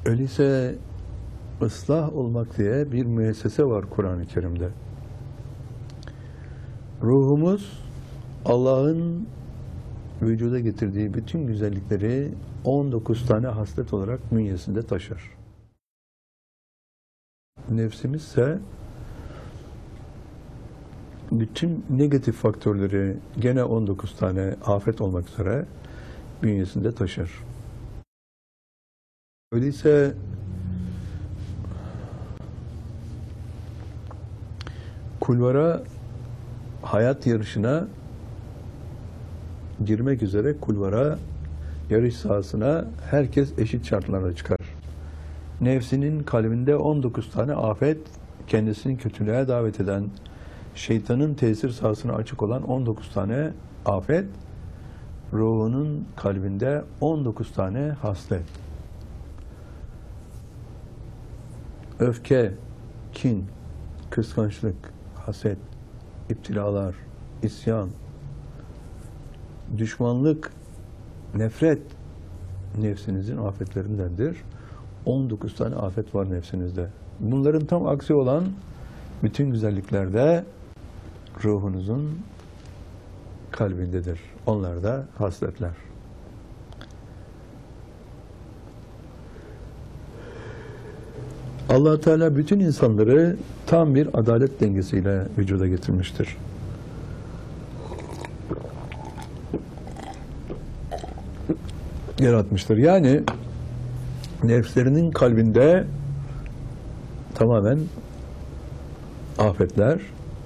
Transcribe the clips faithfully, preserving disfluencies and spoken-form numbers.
Öyleyse ıslah olmak diye bir müessese var Kur'an-ı Kerim'de. Ruhumuz Allah'ın vücuda getirdiği bütün güzellikleri on dokuz tane haslet olarak bünyesinde taşır. Nefsimiz ise bütün negatif faktörleri gene on dokuz tane afet olmak üzere bünyesinde taşır. Öyleyse kulvara, hayat yarışına girmek üzere kulvara, yarış sahasına herkes eşit şartlarda çıkar. Nefsinin kalbinde on dokuz tane afet, kendisini kötülüğe davet eden, şeytanın tesir sahasına açık olan on dokuz tane afet, ruhunun kalbinde on dokuz tane haslet. Öfke, kin, kıskançlık, haset, iptilalar, isyan, düşmanlık, nefret nefsinizin afetlerindendir. on dokuz tane afet var nefsinizde. Bunların tam aksi olan bütün güzellikler de ruhunuzun kalbindedir. Onlar da hasletler. Allah Teala bütün insanları tam bir adalet dengesiyle vücuda getirmiştir. Yaratmıştır. Yani nefslerinin kalbinde tamamen afetler,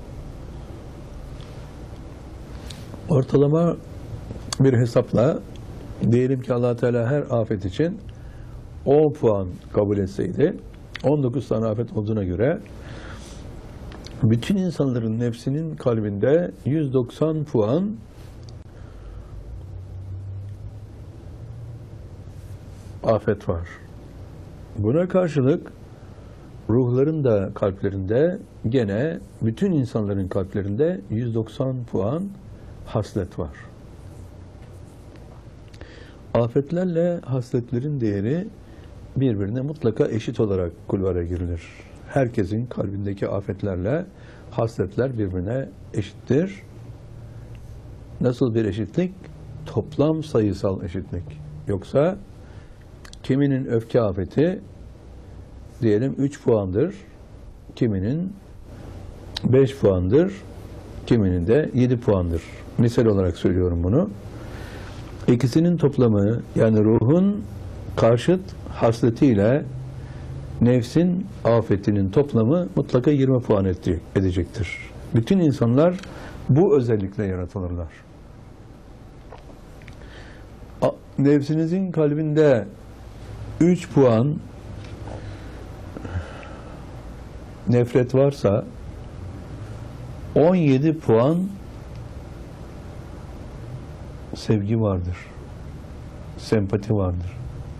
ortalama bir hesapla diyelim ki Allah Teala her afet için on puan kabul etseydi, on dokuz tane afet olduğuna göre bütün insanların nefsinin kalbinde yüz doksan puan afet var. Buna karşılık ruhların da kalplerinde gene bütün insanların kalplerinde yüz doksan puan haslet var. Afetlerle hasletlerin değeri birbirine mutlaka eşit olarak kulvara girilir. Herkesin kalbindeki afetlerle hasletler birbirine eşittir. Nasıl bir eşitlik? Toplam sayısal eşitlik. Yoksa kiminin öfke afeti diyelim üç puandır, kiminin beş puandır, kiminin de yedi puandır. Misal olarak söylüyorum bunu. İkisinin toplamı, yani ruhun karşıt hasletiyle nefsin afetinin toplamı mutlaka yirmi puan edecektir. Bütün insanlar bu özellikle yaratılırlar. Nefsinizin kalbinde üç puan nefret varsa on yedi puan sevgi vardır. Sempati vardır.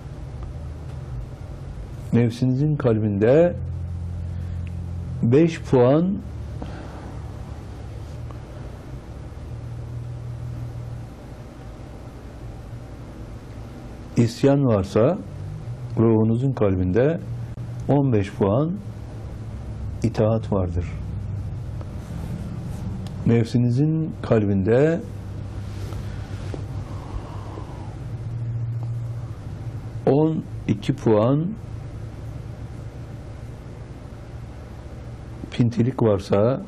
Nefsinizin kalbinde beş puan isyan varsa ruhunuzun kalbinde on beş puan itaat vardır. Nefsinizin kalbinde on iki puan pintilik varsa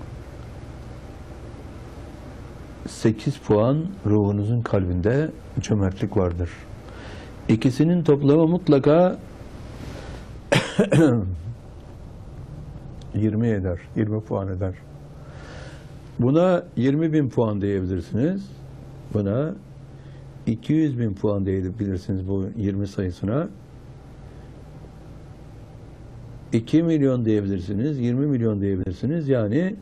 sekiz puan ruhunuzun kalbinde cömertlik vardır. İkisinin toplamı mutlaka yirmi eder, yirmi puan eder. Buna yirmi bin puan diyebilirsiniz. Buna iki yüz bin puan diyebilirsiniz bu yirmi sayısına. iki milyon diyebilirsiniz, yirmi milyon diyebilirsiniz. Yani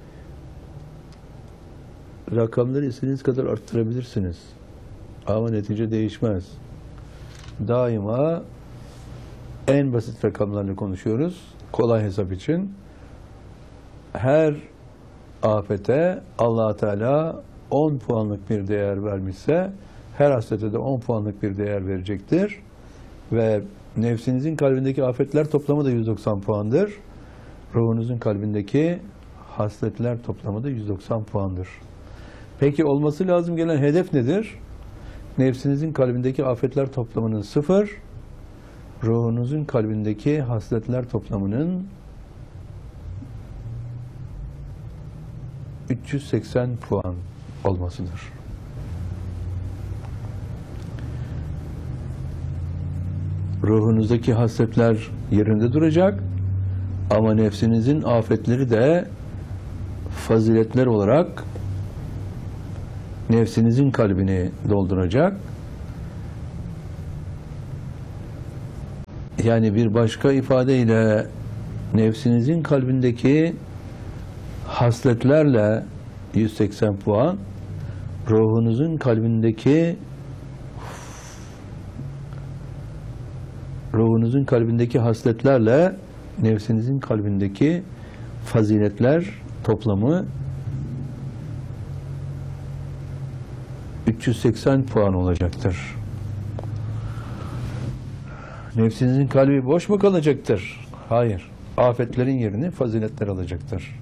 rakamları istediğiniz kadar arttırabilirsiniz. Ama netice değişmez. Daima en basit rakamlarla konuşuyoruz. Kolay hesap için. Her afete Allah Teala on puanlık bir değer vermişse her haslete de on puanlık bir değer verecektir. Ve nefsinizin kalbindeki afetler toplamı da yüz doksan puandır. Ruhunuzun kalbindeki hasletler toplamı da yüz doksan puandır. Peki olması lazım gelen hedef nedir? Nefsinizin kalbindeki afetler toplamının sıfır, ruhunuzun kalbindeki hasletler toplamının üç yüz seksen puan olmasıdır. Ruhunuzdaki hasletler yerinde duracak ama nefsinizin afetleri de faziletler olarak nefsinizin kalbini dolduracak. Yani bir başka ifadeyle nefsinizin kalbindeki hasletlerle yüz seksen puan, ruhunuzun kalbindeki ruhunuzun kalbindeki hasletlerle nefsinizin kalbindeki faziletler toplamı üç yüz seksen puan olacaktır. Nefsinizin kalbi boş mu kalacaktır? Hayır. Afetlerin yerini faziletler alacaktır.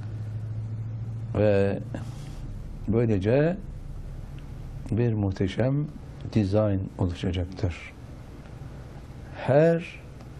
Ve böylece bir muhteşem dizayn oluşacaktır. Her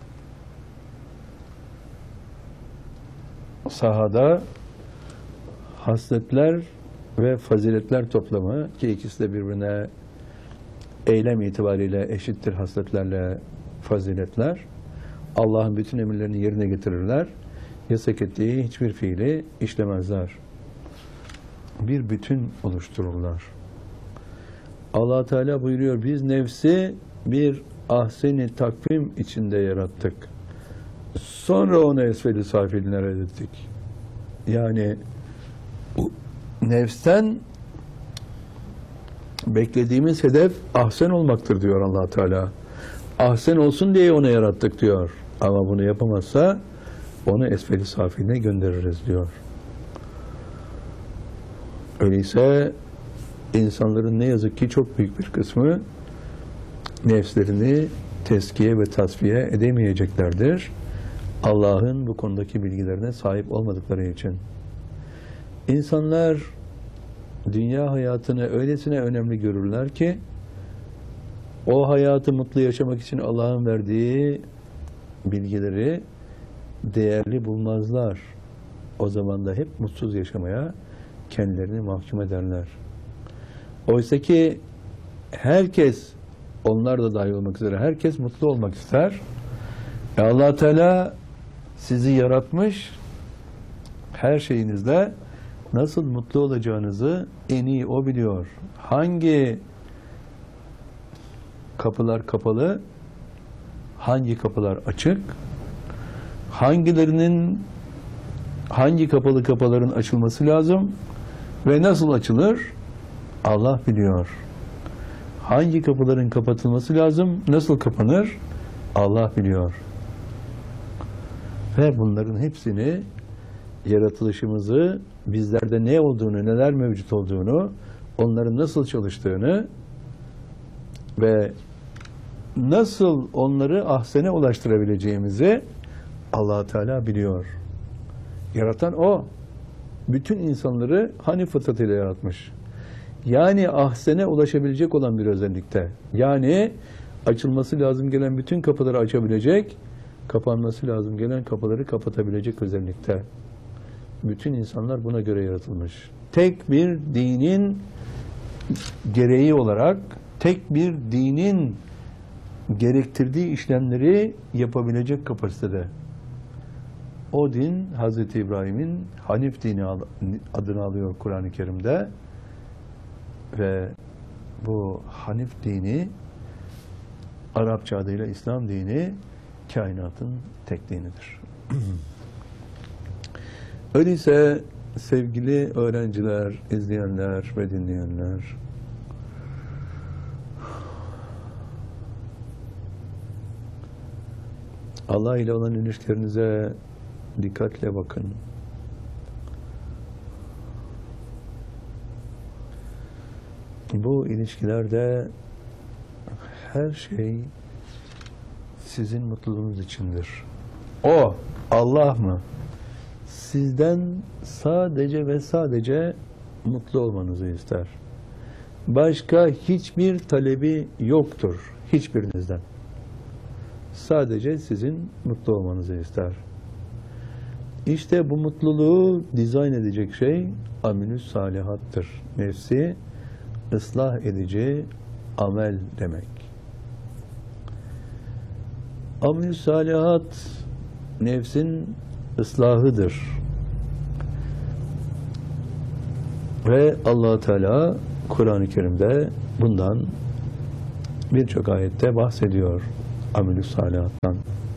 sahada hasletler ve faziletler toplamı, ki ikisi de birbirine eylem itibariyle eşittir, hasletlerle faziletler, Allah'ın bütün emirlerini yerine getirirler. Yasak ettiği hiçbir fiili işlemezler. Bir bütün oluştururlar. Allah Teala buyuruyor, biz nefsi bir ahseni takvim içinde yarattık. Sonra onu esfel-i safilinlere ettik. Yani nefsten beklediğimiz hedef ahsen olmaktır diyor Allah Teala. Ahsen olsun diye onu yarattık diyor. Ama bunu yapamazsa onu esfel-i safiline göndeririz diyor. Öyleyse insanların ne yazık ki çok büyük bir kısmı nefslerini tezkiye ve tasfiye edemeyeceklerdir. Allah'ın bu konudaki bilgilerine sahip olmadıkları için. İnsanlar dünya hayatını öylesine önemli görürler ki o hayatı mutlu yaşamak için Allah'ın verdiği bilgileri değerli bulmazlar. O zaman da hep mutsuz yaşamaya kendilerini mahkum ederler. Oysa ki herkes, onlar da dahil olmak üzere, herkes mutlu olmak ister. E Allah Teala sizi yaratmış, her şeyinizde nasıl mutlu olacağınızı en iyi O biliyor. Hangi kapılar kapalı, hangi kapılar açık, hangilerinin, hangi kapalı kapıların açılması lazım ve nasıl açılır Allah biliyor. Hangi kapıların kapatılması lazım, nasıl kapanır Allah biliyor. Ve bunların hepsini, yaratılışımızı, bizlerde ne olduğunu, neler mevcut olduğunu, onların nasıl çalıştığını ve nasıl onları ahsene ulaştırabileceğimizi Allah Teala biliyor. Yaratan O. Bütün insanları Hanif fıtratıyla yaratmış. Yani ahsene ulaşabilecek olan bir özellikte. Yani açılması lazım gelen bütün kapıları açabilecek, kapanması lazım gelen kapıları kapatabilecek özellikte. Bütün insanlar buna göre yaratılmış. Tek bir dinin gereği olarak, tek bir dinin gerektirdiği işlemleri yapabilecek kapasitede. O din, Hazreti İbrahim'in Hanif dini adını alıyor Kur'an-ı Kerim'de. Ve bu Hanif dini, Arapça adıyla İslam dini, kainatın tek dinidir. Öyleyse sevgili öğrenciler, izleyenler ve dinleyenler, Allah ile olan ilişkilerinize dikkatle bakın. Bu ilişkilerde her şey sizin mutluluğunuz içindir. O, Allah mı? Sizden sadece ve sadece mutlu olmanızı ister. Başka hiçbir talebi yoktur hiçbirinizden. Sadece sizin mutlu olmanızı ister. İşte bu mutluluğu dizayn edecek şey amelü salihattır. Nefsi ıslah edici amel demek. Amelü salihat nefsin ıslahıdır. Ve Allah Teala Kur'an-ı Kerim'de bundan birçok ayette bahsediyor. Amelü salihattan.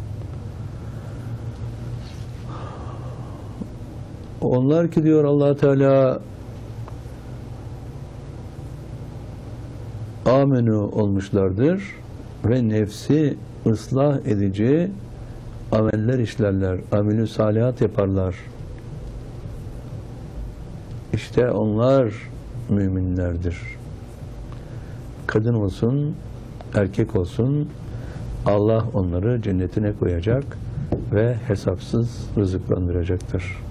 Onlar ki diyor Allah Teala amenü olmuşlardır ve nefsi ıslah edici ameller işlerler, amelü salihat yaparlar. İşte onlar müminlerdir. Kadın olsun, erkek olsun, Allah onları cennetine koyacak ve hesapsız rızıklandıracaktır.